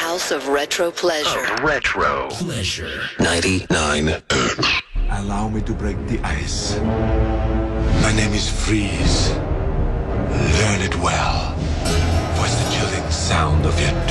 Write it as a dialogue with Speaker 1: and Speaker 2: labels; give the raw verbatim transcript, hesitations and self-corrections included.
Speaker 1: house of retro pleasure.
Speaker 2: Of retro pleasure. ninety-nine.
Speaker 3: Allow me to break the ice. My name is Freeze. Learn it well. For it's the chilling sound of your